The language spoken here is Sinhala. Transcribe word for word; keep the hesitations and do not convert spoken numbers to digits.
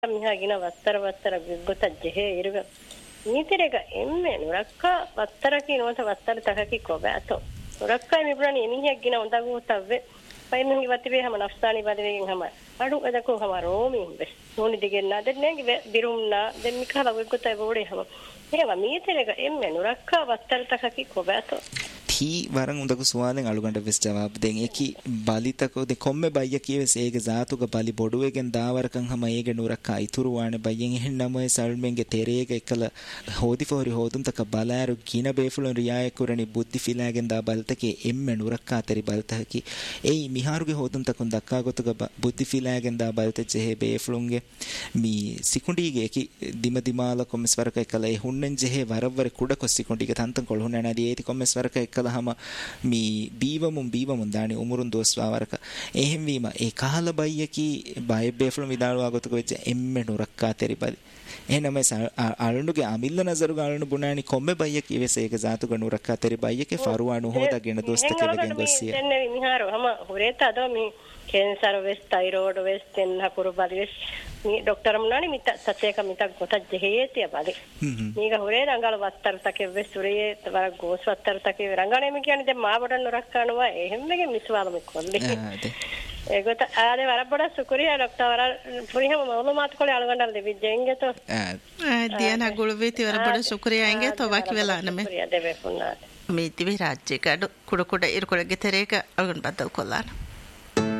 මිහාගෙන වත්තර වත්තර ගොත ජෙහෙ ඉරග නීතිරේක එම්මේ නුරක්ක වත්තර කිනවත වත්තර තකකි කොබෑතෝ නුරක්ක මිබුණනි එමිහියක් ගින උඳගුතව්වේ පයින්හි වතිවේ හැම නෆ්සානි බදවේගෙන් හැම අඩු එදකෝ හැම රෝමි බස් නෝනි දිගෙන්නා දෙන්නේ බිරුම්නා දෙන්න කලව ගොතයි බෝඩේ හැම ඒවා නීතිරේක එම්මේ නුරක්ක වත්තර තකකි කොබෑතෝ ठी वरंग उंदको सुवालें अलुगंड विस जवाब दें एकी बाली तको दे कोम्मे बाय किवेस एगे जातुग बाली बोडुवेගෙන් දාවරකන් හැම ඒගේ නුරක්කා ඉතුරු වානේ බයෙන් එහෙන් නමේ සල්මෙන්ගේ තෙරේගේ එකල හෝදි ෆෝරි හෝදුම් තක බලාරු කින බේෆුලන් රියාය කුරණි බුද්ධි ෆිලාගෙන් දා බල්තකේ එම්මෙ නුරක්කා තෙරි බල්තහකි එයි මිහාරුගේ හෝදුම් තකුන් දක්කා ගොතුග බුද්ධි ෆිලාගෙන් දා බල්තෙ හේ බේෆුලුන්ගේ මී සිකුණ්ඩීගේ එකි දිම දිමාල කොම්මස් වරක එකල ඒ හුන්නෙන් ජෙහෙ වරවර කුඩ කොස් සිකුණ්ඩීගේ තන්තන් කොල්හුන නැදී ඒති කොම්මස් වරක එකල හම මී බීවමුන් බීවමුන් දානි උමුරුන් දොස්වාවරක එහෙන් වීම ඒ කහල බයියකි බය බේෆුල විදාලවා ගොතක වෙච්ච එම්මෙ නුරක්කා තෙරිබලි එහෙනම අලුණුගේ අමිල්ල නසරු ගාලුණු බුණානි කොම්මෙ බයියකි වෙස ඒක ජාතුක නුරක්කා තෙරි බයියකේ ෆරුවානු හොදාගෙන දොස්තක වෙගෙන් ගොස්සිය එන්නේ මිහාරෝ හැම හොරේත අද මේ කැන්සර් වෙස් තයිරෝඩ් වෙස් තෙන් හකුරු බලිස් මේ ડોක්ටර් මුණානි මිත සත්‍යක මිත ගොත ජෙහෙතිය බලි මේක හොරේ රංගල වත්තර තකේ වෙස් සුරේ තවර ගෝස් වත්තර තකේ රංගණේ මේ කියන්නේ දැන් මාබඩන් නුරක්කානවා එහෙම්මගේ මිස්වාලම කොල්ලේ ඒකට ආලේ වරබඩ සුකුරියා ડોක්ටර් වර පුරිහම මොලමාත් කොලේ අලගණ්ඩල් දෙවි ජෙන්ගේ තෝ දියන ගුළුවේති වරබඩ සුකුරියා එංගේ තෝ වාකි වෙලා නමේ සුකුරියා දෙවේ පුණා මේ දිවි රාජ්‍යක කුඩ කුඩ ඉරකොලගේ තෙරේක අලගණ බදල් කොල්ලාන